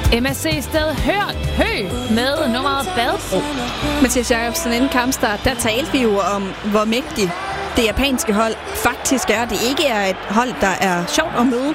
MSC Sted Hø med nummeret Badbro. Mathias Jacobsen, inden kampstart, der talte vi jo om, hvor mægtigt det japanske hold faktisk er. Det ikke er et hold, der er sjovt at møde.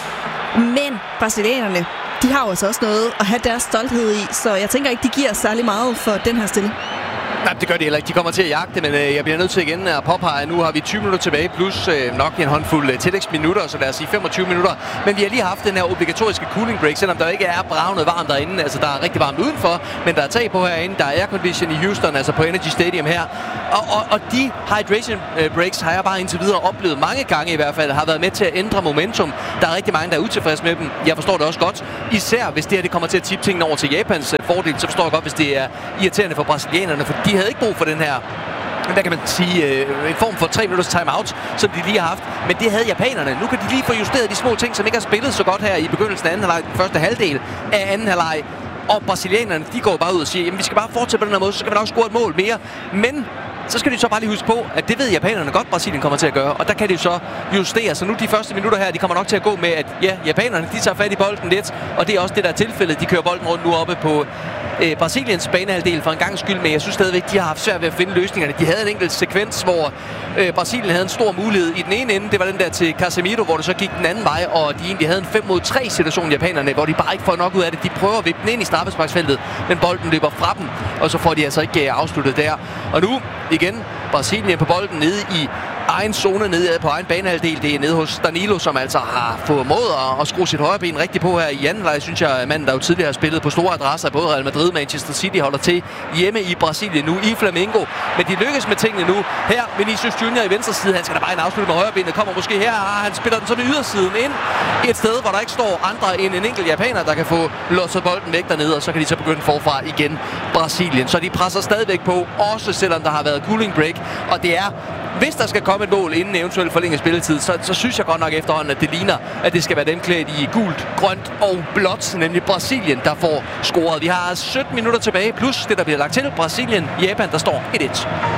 Men brasilianerne, de har jo altså også noget at have deres stolthed i, så jeg tænker ikke, de giver særlig meget for den her stilling. Nej, det gør de heller ikke. De kommer til at jagte, men jeg bliver nødt til igen at påpege, at nu har vi 20 minutter tilbage, plus nok en håndfuld tillægsminutter, så lad os sige 25 minutter. Men vi har lige haft den her obligatoriske cooling break, selvom der ikke er bravende varmt derinde. Altså, der er rigtig varmt udenfor, men der er tag på herinde. Der er aircondition i Houston, altså på Energy Stadium her. Og de hydration breaks har jeg bare indtil videre oplevet mange gange i hvert fald, har været med til at ændre momentum. Der er rigtig mange, der er utilfredse med dem. Jeg forstår det også godt. Især hvis det her det kommer til at tippe tingene over til Japans fordel, så forstår jeg godt, hvis det er irriterende for brasilianerne, for de havde ikke brug for den her, hvad kan man sige, en form for 3 minutters timeout, som de lige har haft. Men det havde japanerne. Nu kan de lige få justeret de små ting, som ikke har spillet så godt her i begyndelsen af anden halvleg, den første halvdel af anden halvleg. Og brasilianerne, de går bare ud og siger, jamen vi skal bare fortsætte på den her måde, så skal vi nok score et mål mere. Men så skal de så bare lige huske på, at det ved japanerne godt, Brasilien kommer til at gøre. Og der kan de så justere. Så nu de første minutter her, de kommer nok til at gå med, at ja, japanerne, de tager fat i bolden lidt. Og det er også det, der er tilfældet. De kører bolden rundt nu oppe på Brasiliens banehalvdel for en gang skyld, men jeg synes stadigvæk, de har haft svært ved at finde løsningerne. De havde en enkelt sekvens, hvor Brasilien havde en stor mulighed i den ene ende. Det var den der til Casemiro, hvor det så gik den anden vej, og de egentlig havde en 5-mod-3 situation, japanerne, hvor de bare ikke får nok ud af det. De prøver at vippe den ind i straffesparksfeltet, men bolden løber fra dem, og så får de altså ikke afsluttet der. Og nu igen Brasilien på bolden nede i egen zone, nede på egen banehalvdel. Det er nede hos Danilo, som altså har formået at skrue sit højre ben rigtig på her i anden halvleg. Synes jeg, manden, der jo tidligere har spillet på store adresser, både Real Madrid og Manchester City, holder til hjemme i Brasilien nu i Flamengo. Men de lykkes med tingene nu. Her Vinicius Junior i venstre side, han skal da bare en afslut med højre benet. Kommer måske her, han spiller den så med ydersiden ind i et sted, hvor der ikke står andre end en enkelt japaner, der kan få losset bolden væk dernede, og så kan de så begynde forfra igen Brasilien. Så de presser stadigvæk på, også selvom der har været cooling break, og det er, hvis der skal komme et mål inden eventuelt forlænget spilletid, så synes jeg godt nok efterhånden, at det ligner, at det skal være dem klædt i gult, grønt og blåt, nemlig Brasilien, der får scoret. Vi har 17 minutter tilbage, plus det, der bliver lagt til. Brasilien, Japan, der står 1-1.